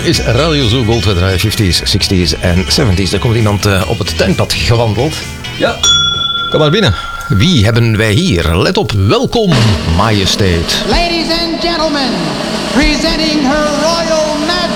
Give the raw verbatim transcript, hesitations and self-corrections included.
is Radio Zoo Gold. We draaien vijftiger, zestigers en zeventigers. Er komt iemand uh, op het tuinpad gewandeld. Ja, kom maar binnen. Wie hebben wij hier? Let op, welkom, Majesteit. Ladies and gentlemen, presenting her royal